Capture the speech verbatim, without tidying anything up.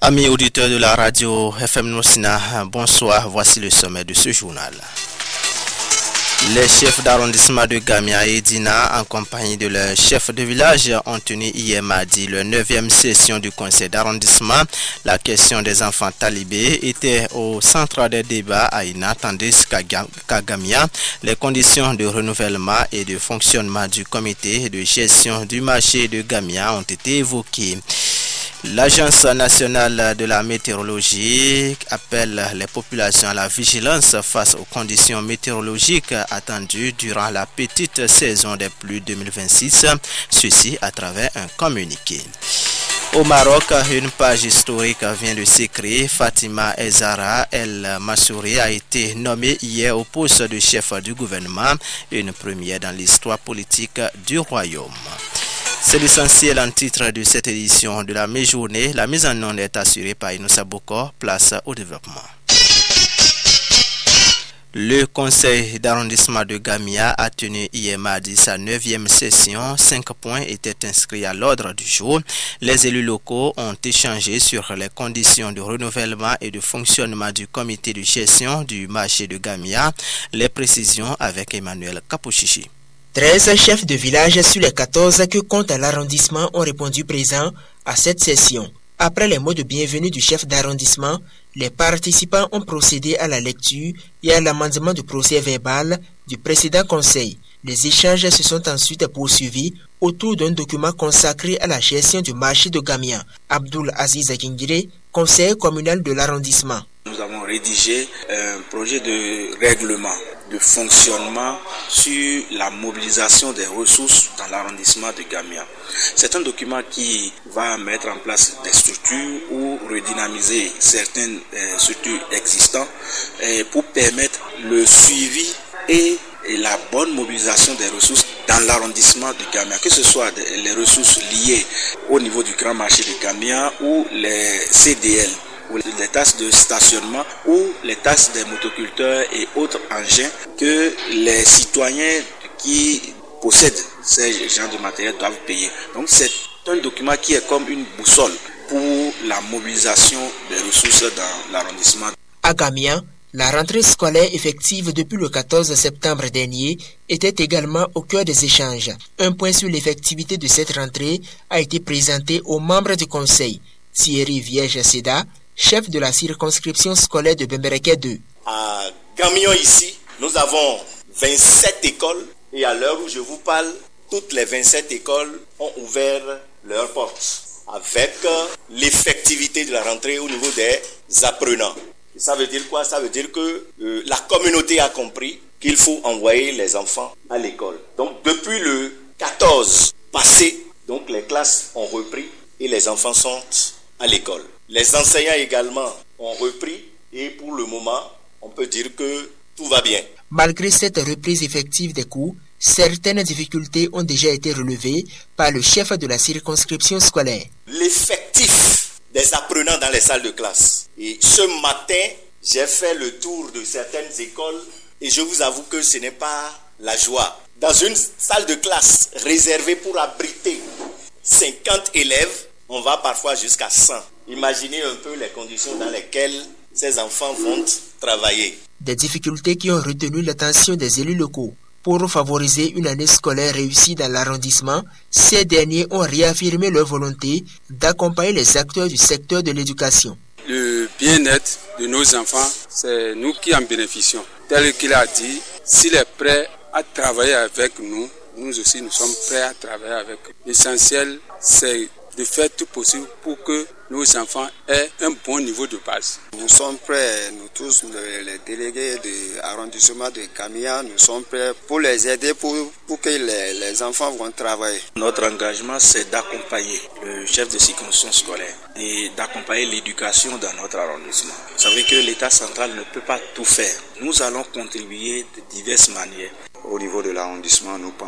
Amis auditeurs de la radio F M Nosina, bonsoir, voici le sommet de ce journal. Les chefs d'arrondissement de Gamia et Dina, en compagnie de leurs chefs de village, ont tenu hier mardi la neuvième session du conseil d'arrondissement. La question des enfants talibés était au centre des débats à Ina, tandis qu'à Gamia, les conditions de renouvellement et de fonctionnement du comité de gestion du marché de Gamia ont été évoquées. L'Agence nationale de la météorologie appelle les populations à la vigilance face aux conditions météorologiques attendues durant la petite saison des pluies deux mille vingt-six, ceci à travers un communiqué. Au Maroc, une page historique vient de s'écrire. Fatima Ezara El Massouri a été nommée hier au poste de chef du gouvernement, une première dans l'histoire politique du royaume. C'est l'essentiel en titre de cette édition de la mi-journée. La mise en onde est assurée par Inoussa Boko, place au développement. Le conseil d'arrondissement de Gamia a tenu hier mardi sa neuvième session. Cinq points étaient inscrits à l'ordre du jour. Les élus locaux ont échangé sur les conditions de renouvellement et de fonctionnement du comité de gestion du marché de Gamia. Les précisions avec Emmanuel Kapouchichi. treize chefs de village sur les quatorze que compte l'arrondissement ont répondu présents à cette session. Après les mots de bienvenue du chef d'arrondissement, les participants ont procédé à la lecture et à l'amendement du procès verbal du précédent conseil. Les échanges se sont ensuite poursuivis autour d'un document consacré à la gestion du marché de Gamia. Abdul Aziz Akingire, conseiller communal de l'arrondissement. Nous avons rédigé un projet de règlement de fonctionnement sur la mobilisation des ressources dans l'arrondissement de Gamia. C'est un document qui va mettre en place des structures ou redynamiser certaines euh, structures existantes euh, pour permettre le suivi et, et la bonne mobilisation des ressources dans l'arrondissement de Gamia, que ce soit les ressources liées au niveau du grand marché de Gamia ou les C D L, ou les taxes de stationnement ou les taxes des motoculteurs et autres engins que les citoyens qui possèdent ces genres de matériel doivent payer. Donc c'est un document qui est comme une boussole pour la mobilisation des ressources dans l'arrondissement. À Gamia, la rentrée scolaire effective depuis le quatorze septembre dernier était également au cœur des échanges. Un point sur l'effectivité de cette rentrée a été présenté aux membres du conseil. Thierry Vierge-Seda, chef de la circonscription scolaire de Bembereke deux. À Gamia ici, nous avons vingt-sept écoles et à l'heure où je vous parle, toutes les vingt-sept écoles ont ouvert leurs portes avec l'effectivité de la rentrée au niveau des apprenants. Et ça veut dire quoi? Ça veut dire que euh, la communauté a compris qu'il faut envoyer les enfants à l'école. Donc depuis le quatorze passé, donc les classes ont repris et les enfants sont à l'école. Les enseignants également ont repris et pour le moment, on peut dire que tout va bien. Malgré cette reprise effective des cours, certaines difficultés ont déjà été relevées par le chef de la circonscription scolaire. L'effectif des apprenants dans les salles de classe. Et ce matin, j'ai fait le tour de certaines écoles et je vous avoue que ce n'est pas la joie. Dans une salle de classe réservée pour abriter cinquante élèves, on va parfois jusqu'à cent. Imaginez un peu les conditions dans lesquelles ces enfants vont travailler. Des difficultés qui ont retenu l'attention des élus locaux. Pour favoriser une année scolaire réussie dans l'arrondissement, ces derniers ont réaffirmé leur volonté d'accompagner les acteurs du secteur de l'éducation. Le bien-être de nos enfants, c'est nous qui en bénéficions. Tel qu'il a dit, s'il est prêt à travailler avec nous, nous aussi nous sommes prêts à travailler avec eux. L'essentiel, c'est de faire tout possible pour que nos enfants aient un bon niveau de base. Nous sommes prêts, nous tous, les délégués de l'arrondissement de Gamia, nous sommes prêts pour les aider, pour, pour que les, les enfants vont travailler. Notre engagement, c'est d'accompagner le chef de circonscription scolaire et d'accompagner l'éducation dans notre arrondissement. Vous savez que l'État central ne peut pas tout faire. Nous allons contribuer de diverses manières. Au niveau de l'arrondissement, nous pensons